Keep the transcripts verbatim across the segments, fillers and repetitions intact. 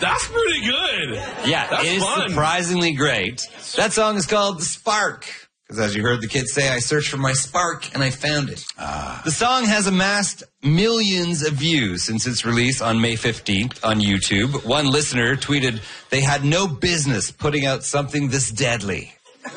That's pretty good. Yeah, That's it is fun. surprisingly great. That song is called The Spark. Because as you heard the kids say, I searched for my spark and I found it. Ah. The song has amassed millions of views since its release on May fifteenth on YouTube. One listener tweeted, they had no business putting out something this deadly.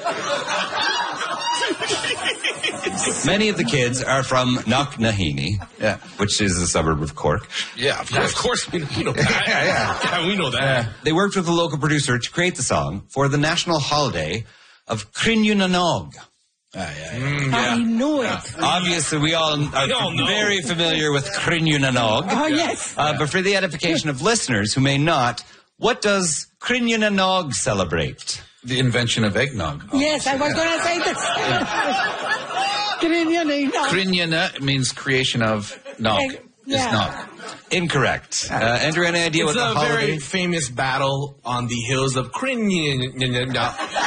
Many of the kids are from Knocknaheeny, yeah, which is a suburb of Cork. Yeah, of course, of course we, we know that. yeah, yeah. yeah, we know that. Yeah. They worked with a local producer to create the song for the national holiday of Crinnunanog. Ah, yeah, yeah. Mm, yeah. I knew it. Yeah. Obviously, we all are we all know. very familiar with Crinnunanog. Oh, yes. Uh, but for the edification of listeners who may not, what does Crinnunanog celebrate? The invention of eggnog. Yes, I was going to say that. Crinnunanog. Crinnuna means creation of nog. Egg, yeah. It's nog. Incorrect. Uh, Andrew, any idea it's what the a holiday? very famous battle on the hills of Crinnunanog.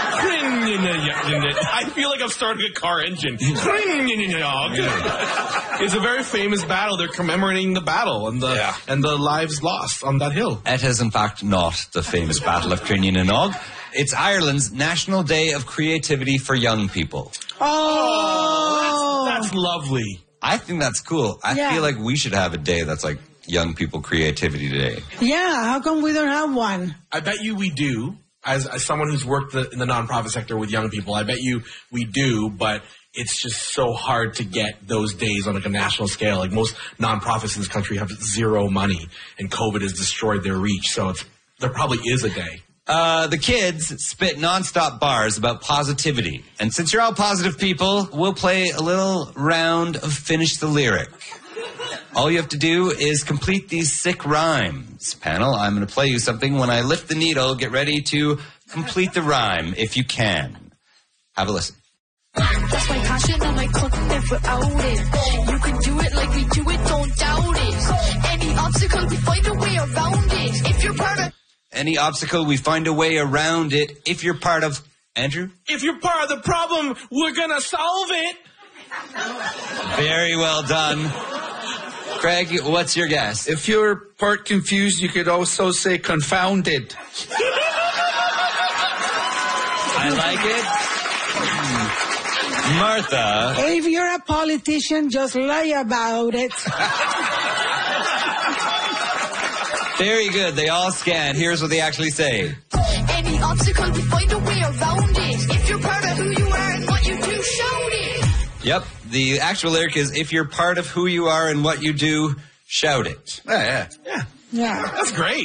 I feel like I'm starting a car engine. Crinnunanog. It's a very famous battle. They're commemorating the battle and the yeah. and the lives lost on that hill. It is, in fact, not the famous Battle of Crinnunanog. It's Ireland's National Day of Creativity for Young People. Oh, that's, that's lovely. I think that's cool. I yeah. feel like we should have a day that's like Young People Creativity Day. Yeah, how come we don't have one? I bet you we do. As, as someone who's worked the, in the nonprofit sector with young people, I bet you we do, but it's just so hard to get those days on like a national scale. Like most nonprofits in this country have zero money, and COVID has destroyed their reach, so it's, there probably is a day. Uh, the kids spit nonstop bars about positivity. And since you're all positive people, we'll play a little round of Finish the Lyric. All you have to do is complete these sick rhymes. Panel, I'm going to play you something. When I lift the needle, get ready to complete the rhyme if you can. Have a listen. That's my passion, I'm like confident without it. You can do it like we do it, don't doubt it. Any obstacle, we find a way around it. If you're part of... Any obstacle, we find a way around it. If you're part of... Andrew? If you're part of the problem, we're going to solve it. Very well done. Craig, what's your guess? If you're part confused, you could also say confounded. I like it. Martha. If you're a politician, just lie about it. Very good. They all scan. Here's what they actually say. Any obstacle, we find a way around it. If you're part of who you are and what you do, shout it. Yep. The actual lyric is, if you're part of who you are and what you do, shout it. Yeah, yeah. Yeah. Yeah. That's great.